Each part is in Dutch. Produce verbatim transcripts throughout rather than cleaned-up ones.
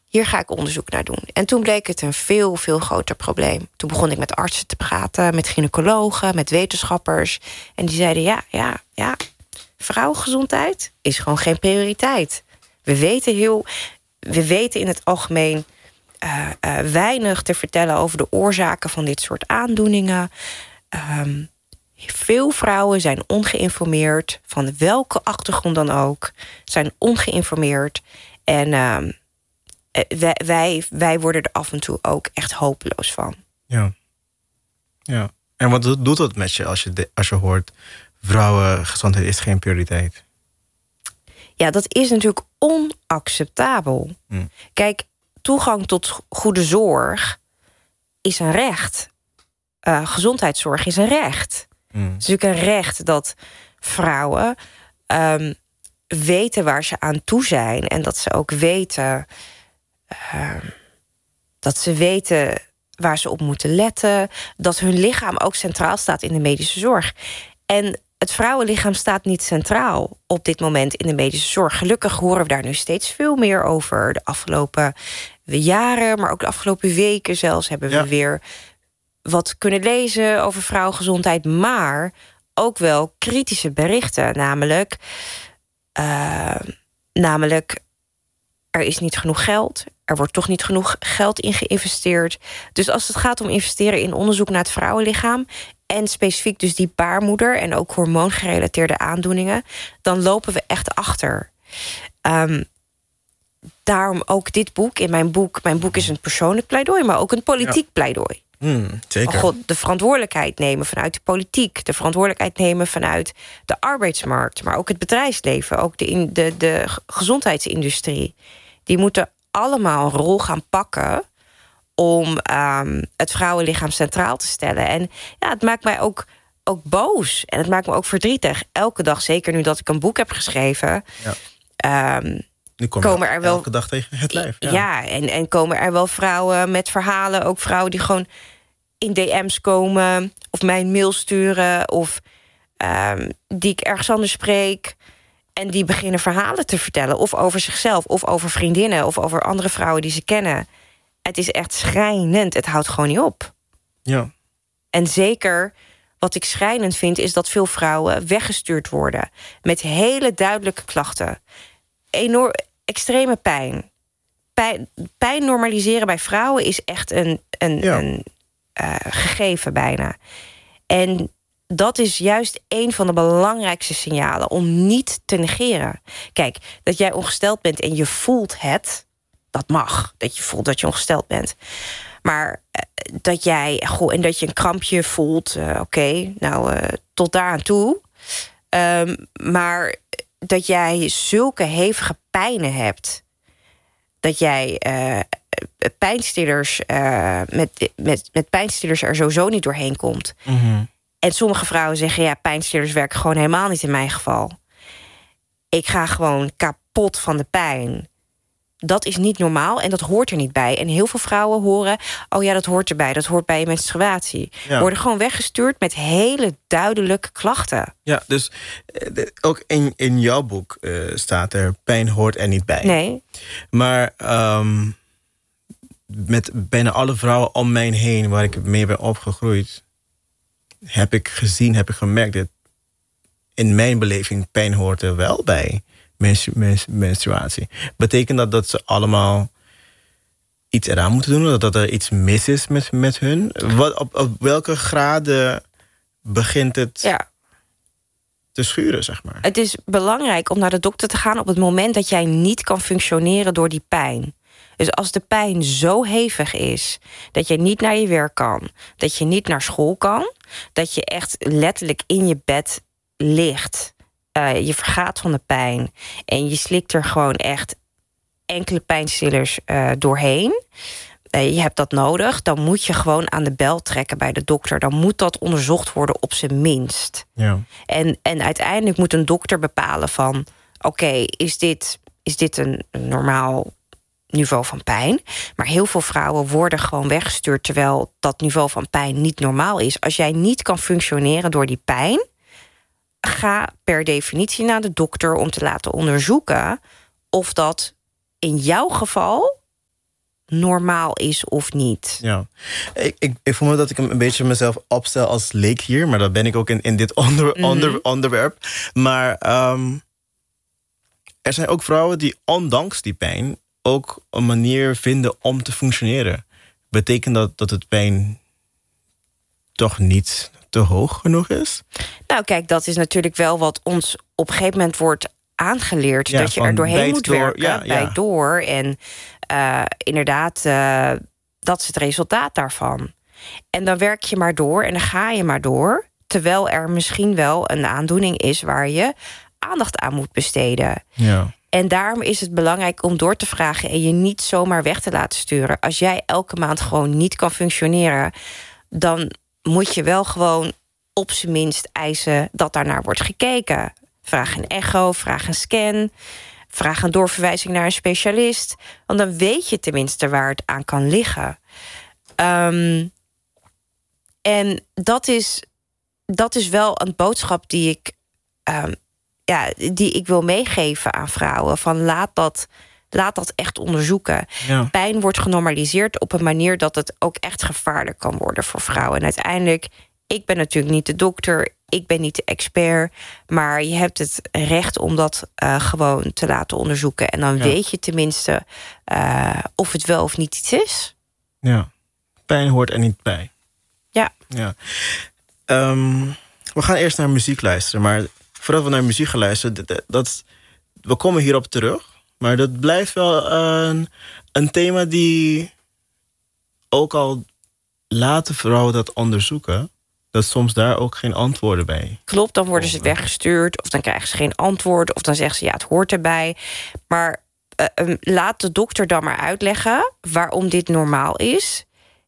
hier ga ik onderzoek naar doen. En toen bleek het een veel, veel groter probleem. Toen begon ik met artsen te praten, met gynaecologen, met wetenschappers. En die zeiden, ja, ja, ja, vrouwengezondheid is gewoon geen prioriteit. We weten, heel, we weten in het algemeen uh, uh, weinig te vertellen over de oorzaken van dit soort aandoeningen. Um, veel vrouwen zijn ongeïnformeerd, van welke achtergrond dan ook, zijn ongeïnformeerd. En um, wij, wij, wij worden er af en toe ook echt hopeloos van. Ja. Ja. En wat doet dat met je als je, de, als je hoort, vrouwengezondheid is geen prioriteit? Ja, dat is natuurlijk onacceptabel. Hm. Kijk, toegang tot goede zorg is een recht. Uh, gezondheidszorg is een recht. Hm. Het is natuurlijk een recht dat vrouwen um, weten waar ze aan toe zijn. En dat ze ook weten uh, dat ze weten waar ze op moeten letten. Dat hun lichaam ook centraal staat in de medische zorg. En het vrouwenlichaam staat niet centraal op dit moment in de medische zorg. Gelukkig horen we daar nu steeds veel meer over. De afgelopen jaren, maar ook de afgelopen weken zelfs hebben we ja. weer wat kunnen lezen over vrouwengezondheid. Maar ook wel kritische berichten. Namelijk, uh, namelijk er is niet genoeg geld. Er wordt toch niet genoeg geld in geïnvesteerd. Dus als het gaat om investeren in onderzoek naar het vrouwenlichaam, en specifiek dus die baarmoeder en ook hormoongerelateerde aandoeningen, dan lopen we echt achter. Um, daarom ook dit boek. In mijn boek, mijn boek is een persoonlijk pleidooi, maar ook een politiek ja. pleidooi. Mm, zeker. God, de verantwoordelijkheid nemen vanuit de politiek, de verantwoordelijkheid nemen vanuit de arbeidsmarkt, maar ook het bedrijfsleven, ook de, in, de, de gezondheidsindustrie. Die moeten allemaal een rol gaan pakken om um, het vrouwenlichaam centraal te stellen. En ja, het maakt mij ook, ook boos. En het maakt me ook verdrietig. Elke dag, zeker nu dat ik een boek heb geschreven, Ja. Um, nu kom komen er wel elke dag tegen het lijf. Ja, ja en, en komen er wel vrouwen met verhalen. Ook vrouwen die gewoon in D M's komen, of mij een mail sturen, of um, die ik ergens anders spreek. En die beginnen verhalen te vertellen. Of over zichzelf, of over vriendinnen, of over andere vrouwen die ze kennen. Het is echt schrijnend. Het houdt gewoon niet op. Ja. En zeker wat ik schrijnend vind, is dat veel vrouwen weggestuurd worden met hele duidelijke klachten. Enorm extreme pijn. Pijn, pijn normaliseren bij vrouwen is echt een, een, ja. een uh, gegeven bijna. En dat is juist een van de belangrijkste signalen om niet te negeren. Kijk, dat jij ongesteld bent en je voelt het, dat mag. Dat je voelt dat je ongesteld bent. Maar uh, dat jij, goh, en dat je een krampje voelt, uh, oké, okay, nou, uh, tot daar aan toe. Um, maar dat jij zulke hevige pijnen hebt, dat jij uh, pijnstillers uh, met, met, met pijnstillers er sowieso niet doorheen komt. Mm-hmm. En sommige vrouwen zeggen, ja, pijnstillers werken gewoon helemaal niet in mijn geval. Ik ga gewoon kapot van de pijn. Dat is niet normaal en dat hoort er niet bij. En heel veel vrouwen horen, oh ja, dat hoort erbij. Dat hoort bij je menstruatie. Ja. Worden gewoon weggestuurd met hele duidelijke klachten. Ja, dus ook in, in jouw boek uh, staat er, pijn hoort er niet bij. Nee. Maar um, met bijna alle vrouwen om mij heen waar ik mee ben opgegroeid, heb ik gezien, heb ik gemerkt dat in mijn beleving pijn hoort er wel bij. Menstru- mens- menstruatie. Betekent dat dat ze allemaal iets eraan moeten doen? Dat, dat er iets mis is met, met hun? Wat, op, op welke graden begint het ja. te schuren, zeg maar? Het is belangrijk om naar de dokter te gaan op het moment dat jij niet kan functioneren door die pijn. Dus als de pijn zo hevig is dat je niet naar je werk kan, dat je niet naar school kan, dat je echt letterlijk in je bed ligt, Uh, je vergaat van de pijn en je slikt er gewoon echt enkele pijnstillers uh, doorheen. Uh, je hebt dat nodig. Dan moet je gewoon aan de bel trekken bij de dokter. Dan moet dat onderzocht worden op zijn minst. Ja. En, en uiteindelijk moet een dokter bepalen van, oké, okay, is dit, is dit een, een normaal niveau van pijn? Maar heel veel vrouwen worden gewoon weggestuurd terwijl dat niveau van pijn niet normaal is. Als jij niet kan functioneren door die pijn, ga per definitie naar de dokter om te laten onderzoeken of dat in jouw geval normaal is of niet. Ja, ik, ik, ik voel me dat ik een beetje mezelf opstel als leek hier, maar dat ben ik ook in, in dit onder, mm-hmm. onder, onderwerp. Maar um, er zijn ook vrouwen die ondanks die pijn ook een manier vinden om te functioneren. Betekent dat dat het pijn toch niet te hoog genoeg is? Nou kijk, dat is natuurlijk wel wat ons op een gegeven moment wordt aangeleerd. Ja, dat je er doorheen moet door, werken, ja, bij ja. door. En uh, inderdaad, uh, dat is het resultaat daarvan. En dan werk je maar door en dan ga je maar door. Terwijl er misschien wel een aandoening is waar je aandacht aan moet besteden. Ja. En daarom is het belangrijk om door te vragen en je niet zomaar weg te laten sturen. Als jij elke maand gewoon niet kan functioneren, dan moet je wel gewoon op zijn minst eisen dat daarnaar wordt gekeken. Vraag een echo, vraag een scan, vraag een doorverwijzing naar een specialist. Want dan weet je tenminste waar het aan kan liggen. Um, en dat is, dat is wel een boodschap die ik, um, ja, die ik wil meegeven aan vrouwen. Van laat dat, laat dat echt onderzoeken. Ja. Pijn wordt genormaliseerd op een manier dat het ook echt gevaarlijk kan worden voor vrouwen. En uiteindelijk, ik ben natuurlijk niet de dokter, ik ben niet de expert, maar je hebt het recht om dat uh, gewoon te laten onderzoeken. En dan ja. weet je tenminste uh, of het wel of niet iets is. Ja, pijn hoort er niet bij. Ja. ja. Um, we gaan eerst naar muziek luisteren, maar voordat we naar muziek gaan luisteren, dat, dat, we komen hierop terug. Maar dat blijft wel een, een thema die, ook al laten vrouwen dat onderzoeken, dat soms daar ook geen antwoorden bij. Klopt, dan worden ze weggestuurd, of dan krijgen ze geen antwoord, of dan zeggen ze ja, het hoort erbij. Maar uh, um, laat de dokter dan maar uitleggen waarom dit normaal is.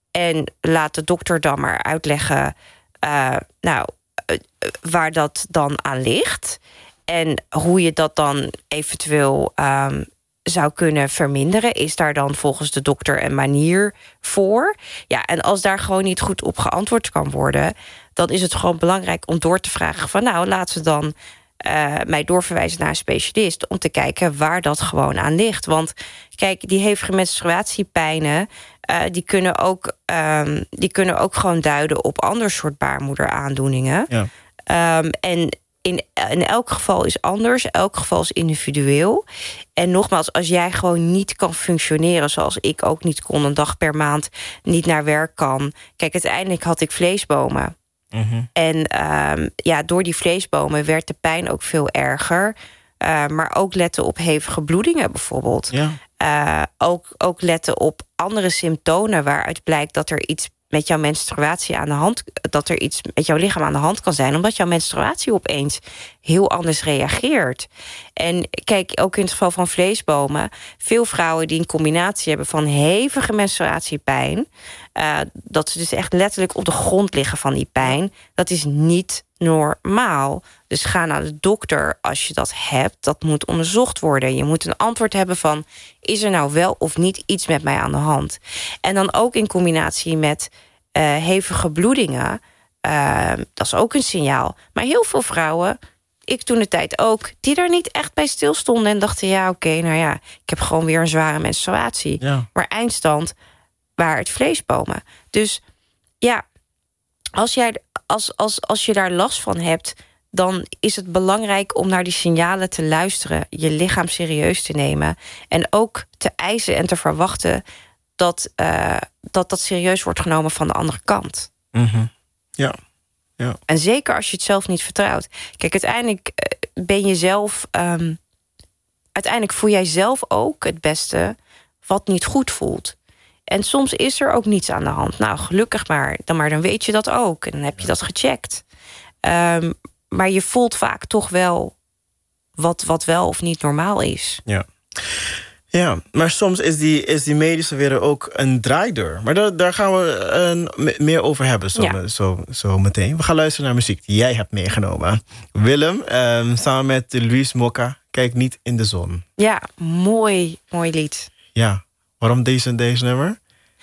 En laat de dokter dan maar uitleggen uh, nou, uh, waar dat dan aan ligt. En hoe je dat dan eventueel um, zou kunnen verminderen. Is daar dan volgens de dokter een manier voor? Ja, en als daar gewoon niet goed op geantwoord kan worden, dan is het gewoon belangrijk om door te vragen van nou, laten we dan uh, mij doorverwijzen naar een specialist om te kijken waar dat gewoon aan ligt. Want kijk, die hevige menstruatiepijnen, uh, die kunnen ook, um, die kunnen ook gewoon duiden op ander soort baarmoederaandoeningen. Ja. Um, en In, in elk geval is anders, elk geval is individueel. En nogmaals, als jij gewoon niet kan functioneren, zoals ik ook niet kon, een dag per maand niet naar werk kan. Kijk, uiteindelijk had ik vleesbomen. Mm-hmm. En um, ja, door die vleesbomen werd de pijn ook veel erger. Uh, maar ook letten op hevige bloedingen bijvoorbeeld. Ja. Uh, ook, ook letten op andere symptomen waaruit blijkt dat er iets met jouw menstruatie aan de hand, dat er iets met jouw lichaam aan de hand kan zijn, omdat jouw menstruatie opeens heel anders reageert. En kijk, ook in het geval van vleesbomen, veel vrouwen die een combinatie hebben van hevige menstruatiepijn, uh, dat ze dus echt letterlijk op de grond liggen van die pijn, dat is niet normaal. Dus ga naar de dokter als je dat hebt. Dat moet onderzocht worden. Je moet een antwoord hebben van, is er nou wel of niet iets met mij aan de hand? En dan ook in combinatie met uh, hevige bloedingen. Uh, dat is ook een signaal. Maar heel veel vrouwen, ik toen de tijd ook, die daar niet echt bij stilstonden en dachten, ja, oké, okay, nou ja, ik heb gewoon weer een zware menstruatie. Ja. Maar eindstand waren het vleesbomen. Dus ja, als jij Als, als, als je daar last van hebt, dan is het belangrijk om naar die signalen te luisteren, je lichaam serieus te nemen en ook te eisen en te verwachten dat uh, dat, dat serieus wordt genomen van de andere kant. Mm-hmm. Ja. Ja. En zeker als je het zelf niet vertrouwt. Kijk, uiteindelijk ben je zelf, um, uiteindelijk voel jij zelf ook het beste wat niet goed voelt. En soms is er ook niets aan de hand. Nou, gelukkig maar. Dan, maar dan weet je dat ook. En dan heb je dat gecheckt. Um, maar je voelt vaak toch wel wat, wat wel of niet normaal is. Ja, ja, maar soms is die, is die medische wereld ook een draaideur. Maar daar, daar gaan we uh, meer over hebben zo, ja. zo, zo meteen. We gaan luisteren naar muziek die jij hebt meegenomen. Willem, um, samen met Louise Mokka, Kijk niet in de zon. Ja, mooi, mooi lied. Ja. Waarom deze, deze nummer?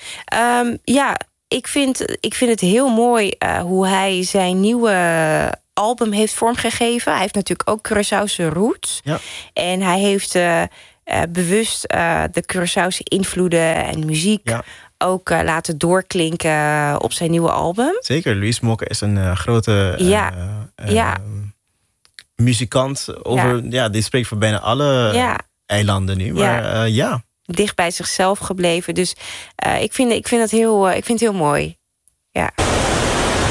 Um, ja, ik vind, ik vind het heel mooi uh, hoe hij zijn nieuwe album heeft vormgegeven. Hij heeft natuurlijk ook Curaçaose roots. Ja. En hij heeft uh, uh, bewust uh, de Curaçaose invloeden en muziek ja. ook uh, laten doorklinken op zijn nieuwe album. Zeker, Louise Mokke is een uh, grote uh, ja. Uh, ja. muzikant. Over, ja. Ja, die spreekt voor bijna alle ja. eilanden nu. Maar ja. Uh, ja. dicht bij zichzelf gebleven. Dus uh, ik, vind, ik, vind het heel, uh, ik vind het heel mooi. Ja.